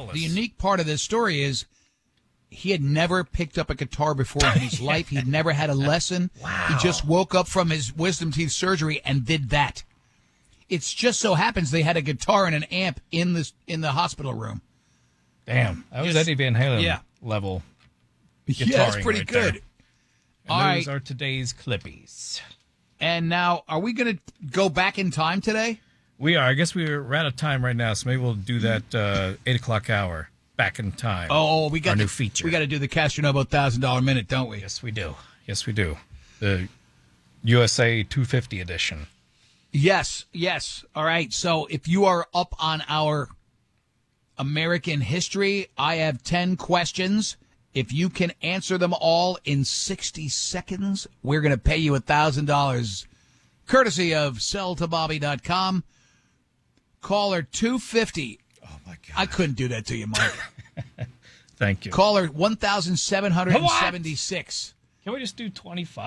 flawless. The unique part of this story is he had never picked up a guitar before in his life. He'd never had a lesson. Wow. He just woke up from his wisdom teeth surgery and did that. It's just so happens they had a guitar and an amp in the hospital room. Damn. That was Eddie Van Halen level guitaring. Yeah, that's pretty good. There. All And those right. are today's Clippies. And now, are we going to go back in time today? We are. I guess we're out of time right now, so maybe we'll do that 8 o'clock hour, back in time. Oh, we got our new feature. We got to do the Castronovo $1,000 minute, don't we? Yes, we do. Yes, we do. The USA 250 edition. Yes. All right. So if you are up on our American history, I have 10 questions. If you can answer them all in 60 seconds, we're going to pay you $1,000, courtesy of selltobobby.com. Caller 250. Oh, my God. I couldn't do that to you, Mike. Thank you. Caller 1,776. Can we just do 25?